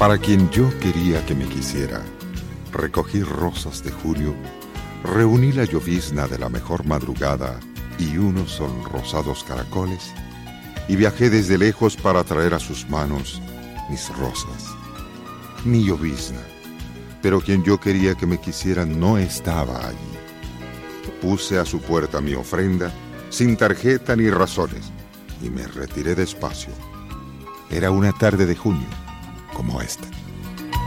Para quien yo quería que me quisiera, recogí rosas de junio, reuní la llovizna de la mejor madrugada y unos sonrosados caracoles, y viajé desde lejos para traer a sus manos mis rosas. Mi llovizna, pero quien yo quería que me quisiera no estaba allí. Puse a su puerta mi ofrenda, sin tarjeta ni razones, y me retiré despacio. Era una tarde de junio, como esta.